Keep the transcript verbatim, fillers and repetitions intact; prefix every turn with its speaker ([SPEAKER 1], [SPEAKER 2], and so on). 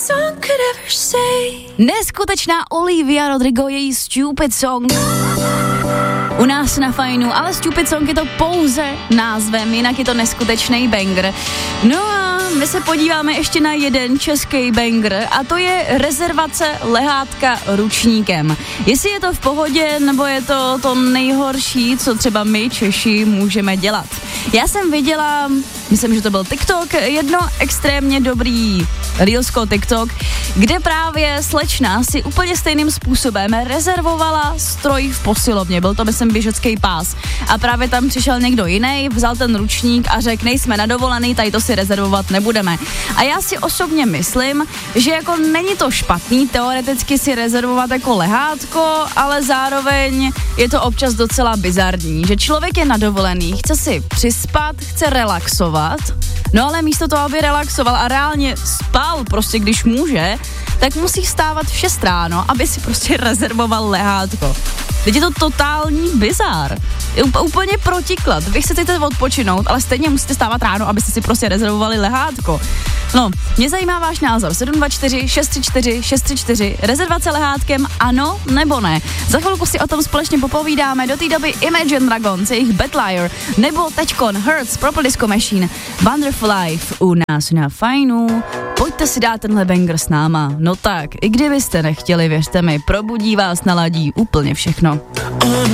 [SPEAKER 1] Neskutečná Olivia Rodrigo, její Stupid Song. U nás na Fajnu, ale Stupid Song je to pouze názvem, jinak je to neskutečný banger. No a my se podíváme ještě na jeden český banger a to je rezervace lehátka ručníkem. Jestli je to v pohodě, nebo je to to nejhorší, co třeba my Češi můžeme dělat. Já jsem viděla, myslím, že to byl TikTok, jedno extrémně dobrý reelsko TikTok, kde právě slečna si úplně stejným způsobem rezervovala stroj v posilovně. Byl to, myslím, běžecký pás. A právě tam přišel někdo jiný, vzal ten ručník a řekl, nejsme na dovolený, tady to si rezervovat nebudeme. A já si osobně myslím, že jako není to špatný teoreticky si rezervovat jako lehátko, ale zároveň je to občas docela bizarní, že člověk je na dovolený, chce si přispat, chce relaxovat, no ale místo toho, aby relaxoval a reálně spal prostě, když může, tak musí vstávat v šest ráno, aby si prostě rezervoval lehátko. Teď je to totální bizár. Je úplně protiklad. Vy chcete odpočinout, ale stejně musíte stávat ráno, abyste si prostě rezervovali lehátko. No, mě zajímá váš názor. sedm dva čtyři šest tři čtyři šest tři čtyři. Rezervace lehátkem, ano nebo ne? Za chvilku si o tom společně popovídáme. Do té doby Imagine Dragons, jejich Bad Liar, nebo teďkon Hurts, Purple Disco Machine, Wonderful Life u nás na Fajnu. Pojďte si dát tenhle banger s náma. No tak, i kdybyste nechtěli, věřte mi, probudí vás, naladí úplně všechno.